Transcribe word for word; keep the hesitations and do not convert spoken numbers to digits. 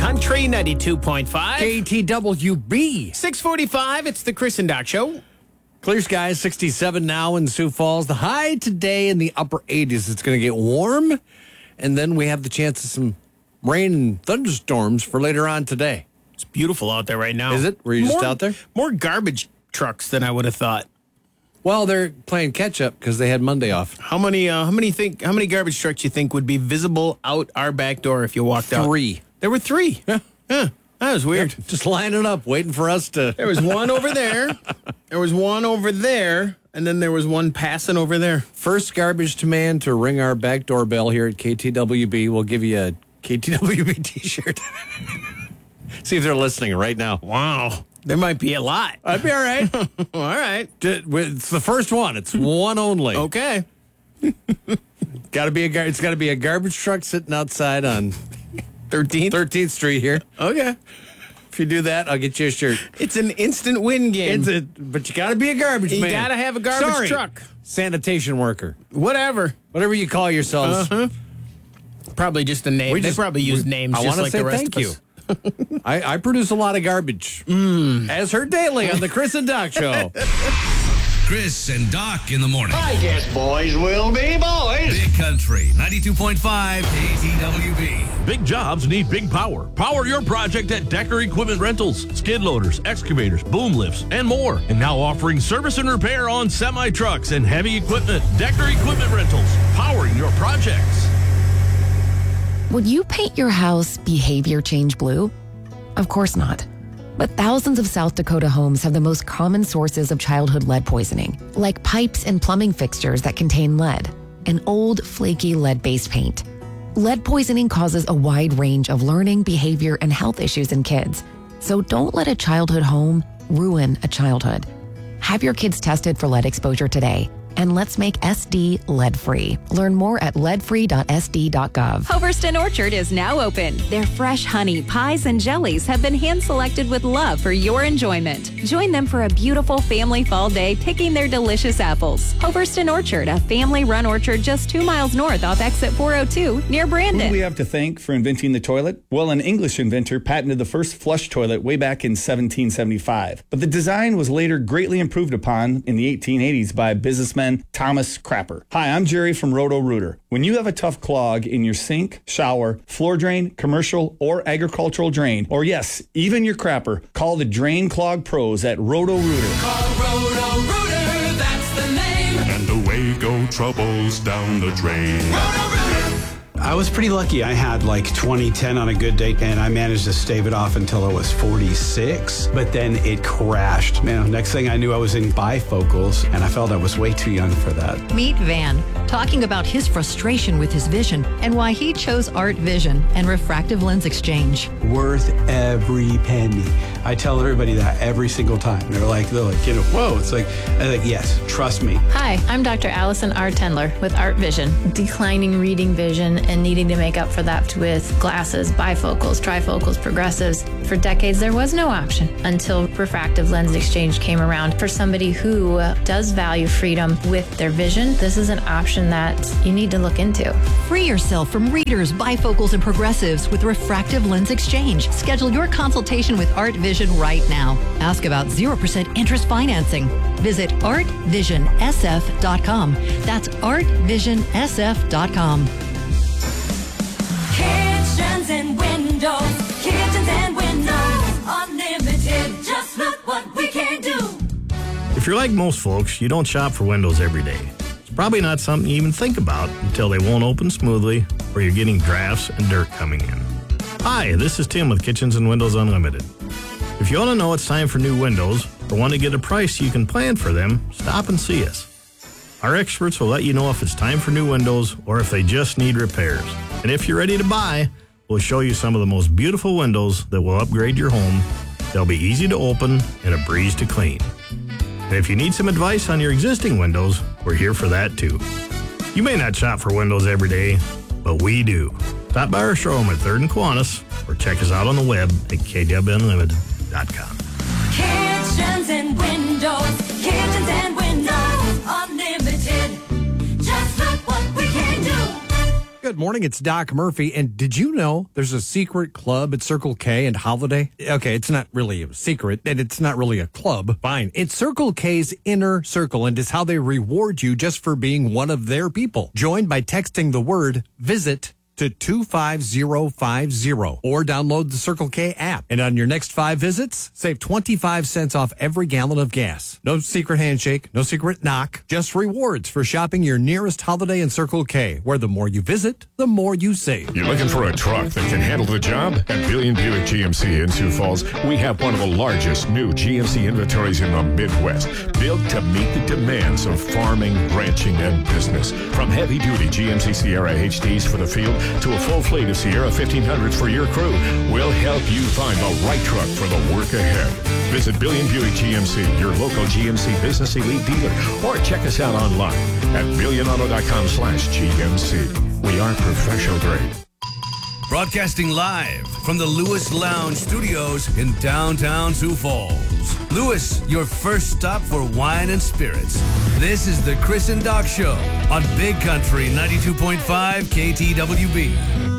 Country ninety-two point five. K T W B. six forty-five, it's the Chris and Doc Show. Clear skies, sixty-seven now in Sioux Falls. The high today in the upper eighties. It's going to get warm, and then we have the chance of some rain and thunderstorms for later on today. It's beautiful out there right now. Is it? Were you more, just out there? More garbage trucks than I would have thought. Well, they're playing catch up because they had Monday off. How many? Uh, how many think? How many garbage trucks you think would be visible out our back door if you walked out? Three. There were three. Yeah, yeah. That was weird. Yep. Just lining up, waiting for us to. There was one over there. There was one over there, and then there was one passing over there. First garbage to man to ring our back doorbell here at K T W B. We'll give you a K T W B T-shirt. See if they're listening right now. Wow. There might be a lot. I'd be all right. All right. It's the first one. It's one only. Okay. Got to be a gar- It's got to be a garbage truck sitting outside on thirteenth thirteenth Street here. Okay. If you do that, I'll get you a shirt. It's an instant win game. It's a, but you got to be a garbage you man. You got to have a garbage Sorry. truck. Sanitation worker. Whatever. Whatever you call yourselves. Uh-huh. Probably just a name. We they just, probably use we, names I just like say the rest thank of you. us. I, I produce a lot of garbage. Mm. As heard daily on the Chris and Doc Show. Chris and Doc in the morning. I guess boys will be boys. Big Country ninety-two point five K T W B. Big jobs need big power. Power your project at Decker Equipment Rentals. Skid loaders, excavators, boom lifts, and more. And now offering service and repair on semi-trucks and heavy equipment. Decker Equipment Rentals. Powering your projects. Would you paint your house behavior change blue? Of course not. But thousands of South Dakota homes have the most common sources of childhood lead poisoning, like pipes and plumbing fixtures that contain lead, and old, flaky lead-based paint. Lead poisoning causes a wide range of learning, behavior, and health issues in kids. So don't let a childhood home ruin a childhood. Have your kids tested for lead exposure today. And let's make S D lead-free. Learn more at lead free dot S D dot gov. Hoverston Orchard is now open. Their fresh honey, pies, and jellies have been hand-selected with love for your enjoyment. Join them for a beautiful family fall day picking their delicious apples. Hoverston Orchard, a family-run orchard just two miles north off exit four oh two near Brandon. Who do we have to thank for inventing the toilet? Well, an English inventor patented the first flush toilet way back in seventeen seventy-five. But the design was later greatly improved upon in the eighteen eighties by businessman Thomas Crapper. Hi, I'm Jerry from Roto-Rooter. When you have a tough clog in your sink, shower, floor drain, commercial, or agricultural drain, or yes, even your crapper, call the Drain Clog Pros at Roto-Rooter. Call Roto-Rooter, that's the name. And away go troubles down the drain. Roto-Rooter! I was pretty lucky. I had like twenty ten on a good day, and I managed to stave it off until I was forty-six, but then it crashed. Man, next thing I knew, I was in bifocals, and I felt I was way too young for that. Meet Van, talking about his frustration with his vision and why he chose Art Vision and refractive lens exchange. Worth every penny. I tell everybody that every single time. They're like, they're like, you know, whoa. It's like, I'm like, yes, trust me. Hi, I'm Doctor Allison R. Tendler with Art Vision. Declining reading vision and needing to make up for that with glasses, bifocals, trifocals, progressives. For decades, there was no option until refractive lens exchange came around. For somebody who does value freedom with their vision, this is an option that you need to look into. Free yourself from readers, bifocals, and progressives with refractive lens exchange. Schedule your consultation with Art Vision right now. Ask about zero percent interest financing. Visit art vision s f dot com. That's art vision s f dot com. Kitchens and windows, kitchens and windows, unlimited, just look what we can do. If you're like most folks, you don't shop for windows every day. It's probably not something you even think about until they won't open smoothly or you're getting drafts and dirt coming in. Hi, this is Tim with Kitchens and Windows Unlimited. If you want to know it's time for new windows or want to get a price so you can plan for them, stop and see us. Our experts will let you know if it's time for new windows or if they just need repairs. And if you're ready to buy, we'll show you some of the most beautiful windows that will upgrade your home. They'll be easy to open and a breeze to clean. And if you need some advice on your existing windows, we're here for that too. You may not shop for windows every day, but we do. Stop by our showroom at third and Kiwanis or check us out on the web at k w unlimited dot com. Kitchens and windows, kitchens and windows, unlimited. Just look what we can do. Good morning, it's Doc Murphy. And did you know there's a secret club at Circle K and Holiday? Okay, it's not really a secret, and it's not really a club. Fine. It's Circle K's Inner Circle, and it's how they reward you just for being one of their people. Join by texting the word VISIT to two five zero five zero or download the Circle K app. And on your next five visits, save twenty-five cents off every gallon of gas. No secret handshake, no secret knock, just rewards for shopping your nearest Holiday and Circle K, where the more you visit, the more you save. You're looking for a truck that can handle the job? At Billion Buick G M C in Sioux Falls, we have one of the largest new G M C inventories in the Midwest, built to meet the demands of farming, ranching, and business. From heavy-duty G M C Sierra H Ds for the field to a full fleet of Sierra fifteen hundreds for your crew, we'll help you find the right truck for the work ahead. Visit Billion Buick G M C, your local G M C Business Elite dealer, or check us out online at billionauto.com slash GMC. We are professional grade. Broadcasting live from the Lewis Lounge Studios in downtown Sioux Falls. Lewis, your first stop for wine and spirits. This is the Chris and Doc Show on Big Country ninety-two point five K T W B.